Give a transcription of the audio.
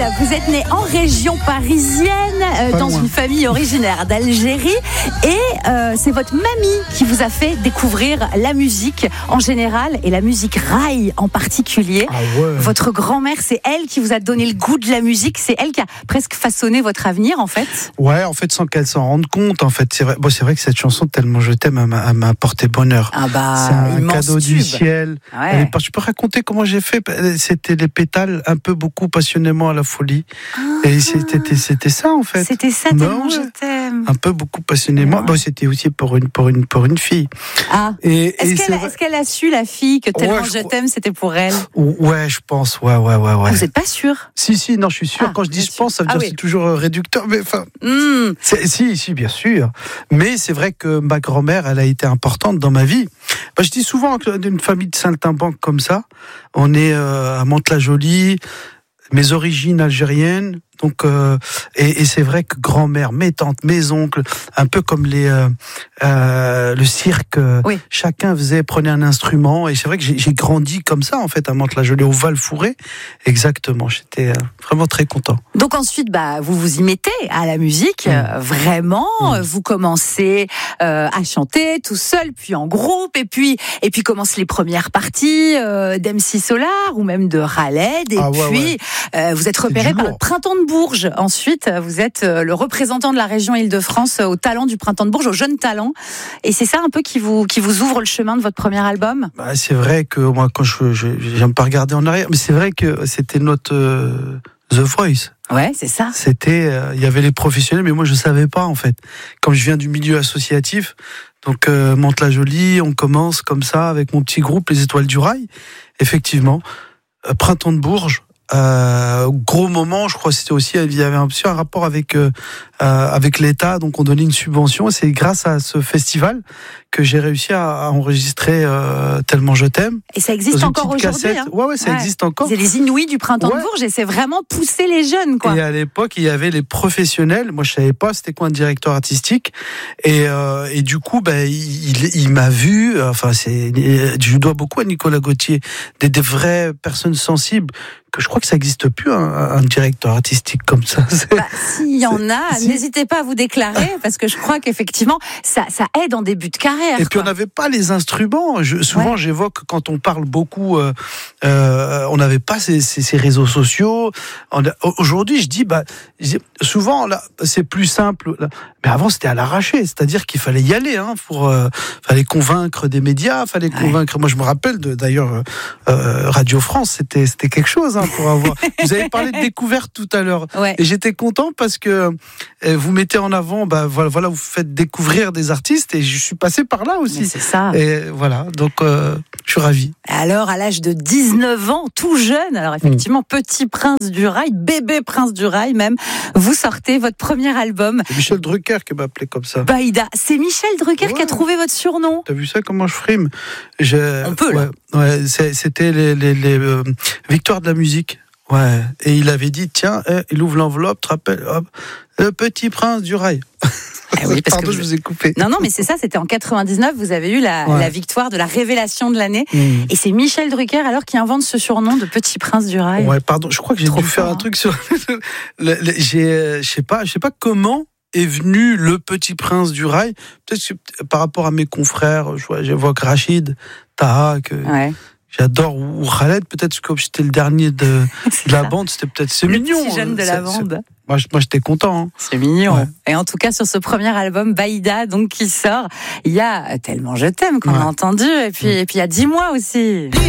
vous êtes né en région parisienne, dans une famille originaire d'Algérie. Et c'est votre mamie qui vous a fait découvrir la musique en général et la musique raï en particulier. Ah ouais. Votre grand-mère, c'est elle qui vous a donné le goût de la musique. C'est elle qui a presque façonné votre avenir, en fait. Ouais, en fait, sans qu'elle s'en rende compte. En fait, c'est vrai. Bon, c'est vrai que cette chanson, Tellement je t'aime, elle m'a apporté bonheur. Ah bah, c'est un immense cadeau du tube. ciel. Ouais. Je peux raconter comment j'ai fait. C'était les pétales, un peu beaucoup passionnément à la folie. Et c'était ça, en fait. C'était ça, Tellement je t'aime. Un peu beaucoup passionnément. Ouais. Bon, c'était aussi pour une fille. Ah. Est-ce qu'elle a su, la fille, que Tellement je t'aime, c'était pour elle? Ouais, je pense. Ouais. Vous n'êtes pas sûr? Si, non, je suis sûr. Quand je dis je pense, ça veut dire que c'est toujours réducteur. Mais enfin, si, bien sûr. Mais c'est vrai que ma grand-mère, elle a été importante dans ma vie. Je dis souvent d'une famille de saltimbanques comme ça, on est à Mantes-la-Jolie, mes origines algériennes. Donc, et c'est vrai que grand-mère, mes tantes, mes oncles, un peu comme le cirque, chacun prenait un instrument. Et c'est vrai que j'ai grandi comme ça, en fait, à Mantes-la-Jolie, au Val-Fouré. Exactement, j'étais vraiment très content. Donc ensuite, vous vous y mettez à la musique, vraiment. Vous commencez à chanter tout seul, puis en groupe, et puis commencent les premières parties d'MC Solar ou même de Khaled. Et vous êtes repéré par le Printemps de Bourges. Ensuite, vous êtes le représentant de la région Île-de-France au talent du Printemps de Bourges, aux jeunes talents. Et c'est ça un peu qui vous ouvre le chemin de votre premier album? C'est vrai que moi, quand j'aime pas regarder en arrière, mais c'est vrai que c'était notre The Voice. Ouais, c'est ça. C'était, il y avait les professionnels, mais moi je savais pas, en fait. Comme je viens du milieu associatif, donc Mantes-la-Jolie, on commence comme ça avec mon petit groupe, les Étoiles du Rail. Effectivement, Printemps de Bourges. Gros moment, je crois que c'était aussi, il y avait aussi un rapport avec l'État, donc on donnait une subvention, et c'est grâce à ce festival que j'ai réussi à enregistrer Tellement je t'aime. Et ça existe encore aujourd'hui, hein. Ouais, ça existe encore. C'est les Inouïs du Printemps de Bourges, et c'est vraiment pousser les jeunes, quoi. Et à l'époque, il y avait les professionnels. Moi, je savais pas c'était quoi un directeur artistique, et du coup, il m'a vu. Enfin, je dois beaucoup à Nicolas Gauthier, des vraies personnes sensibles. Que je crois que ça n'existe plus, un directeur artistique comme ça. S'il y en a, n'hésitez pas à vous déclarer, parce que je crois qu'effectivement, ça aide en début de carrière. Et puis on n'avait pas les instruments. Souvent, j'évoque quand on parle beaucoup, on n'avait pas ces réseaux sociaux. Aujourd'hui, je dis, souvent, là, c'est plus simple. Mais avant, c'était à l'arraché. C'est-à-dire qu'il fallait y aller, fallait convaincre des médias, fallait convaincre. Moi, je me rappelle d'ailleurs, Radio France, c'était quelque chose. Pour avoir. Vous avez parlé de découverte tout à l'heure, et j'étais content parce que vous mettez en avant, voilà, vous faites découvrir des artistes, et je suis passé par là aussi. Mais c'est ça. Et voilà, donc je suis ravi. Alors, à l'âge de 19 ans, tout jeune, alors effectivement, petit prince du rail, bébé prince du rail même, vous sortez votre premier album. C'est Michel Drucker qui m'a appelé comme ça. Baïda, c'est Michel Drucker qui a trouvé votre surnom. T'as vu ça, comment je frime? On peut, là. Ouais, c'était les victoires de la musique. Ouais, et il avait dit, tiens, il ouvre l'enveloppe, te rappelle, hop, le petit prince du rail. Oui, parce Pardon, que je vous ai coupé. Non, mais c'est ça, c'était en 99, vous avez eu la victoire de la révélation de l'année. Et c'est Michel Drucker, alors, qui invente ce surnom de petit prince du rail. Ouais, pardon, je crois que j'ai dû faire un truc sur... je sais pas comment est venu le petit prince du rail. Peut-être que par rapport à mes confrères, j'évoque Rachid, Taha, que... J'adore, ou Khaled, peut-être que comme j'étais le dernier de la bande, c'est mignon. Le petit jeune de la bande. Moi, j'étais content. C'est mignon. Ouais. Et en tout cas, sur ce premier album, Baïda, donc, qui sort, il y a Tellement je t'aime qu'on a entendu, et puis il y a 10 mois aussi.